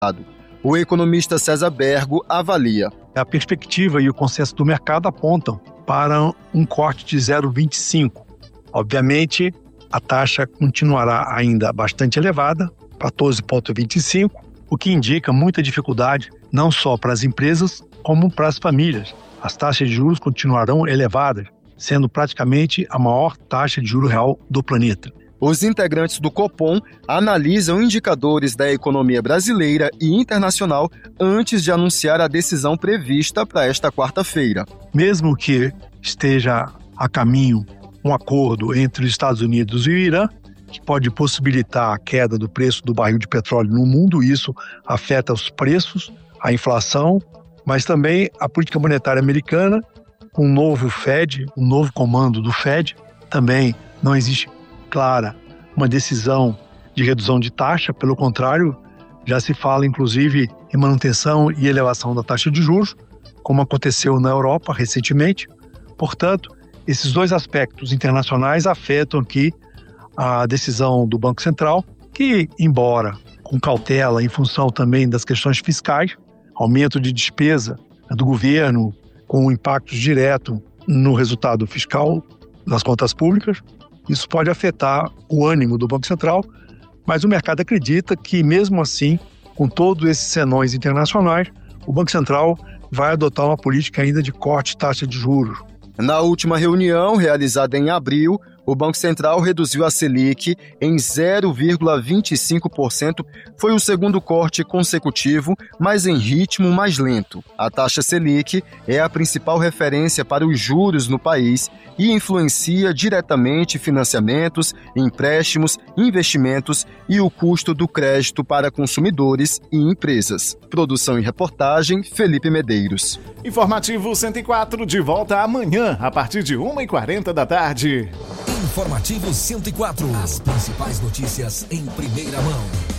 O economista César Bergo avalia. A perspectiva e o consenso do mercado apontam para um corte de 0,25. Obviamente, a taxa continuará ainda bastante elevada, 14,25, o que indica muita dificuldade não só para as empresas, como para as famílias. As taxas de juros continuarão elevadas, sendo praticamente a maior taxa de juros real do planeta. Os integrantes do Copom analisam indicadores da economia brasileira e internacional antes de anunciar a decisão prevista para esta quarta-feira. Mesmo que esteja a caminho um acordo entre os Estados Unidos e o Irã, que pode possibilitar a queda do preço do barril de petróleo no mundo, isso afeta os preços, a inflação, mas também a política monetária americana, com um novo Fed, um novo comando do Fed, também não existe clara uma decisão de redução de taxa, pelo contrário, já se fala inclusive em manutenção e elevação da taxa de juros, como aconteceu na Europa recentemente. Portanto, esses dois aspectos internacionais afetam aqui a decisão do Banco Central, que, embora com cautela em função também das questões fiscais, aumento de despesa do governo com impactos diretos no resultado fiscal das contas públicas, isso pode afetar o ânimo do Banco Central, mas o mercado acredita que, mesmo assim, com todos esses senões internacionais, o Banco Central vai adotar uma política ainda de corte de taxa de juros. Na última reunião, realizada em abril, o Banco Central reduziu a Selic em 0,25%. Foi o segundo corte consecutivo, mas em ritmo mais lento. A taxa Selic é a principal referência para os juros no país e influencia diretamente financiamentos, empréstimos, investimentos e o custo do crédito para consumidores e empresas. Produção e reportagem, Felipe Medeiros. Informativo 104 de volta amanhã, a partir de 1h40 da tarde. Informativo 104. As principais notícias em primeira mão.